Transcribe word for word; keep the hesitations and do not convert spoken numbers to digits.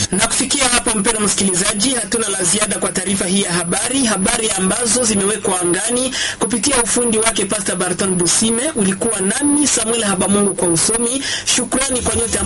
Na kufikia hapo, mpendwa msikilizaji, hatuna la ziada kwa taarifa hii ya habari, habari ambazo zimewekwa angani kupitia ufundi wake Pastor Barton Busime. Ulikuwa nami Samuel Habamungu kwa usomi. Shukrani kwa nyote.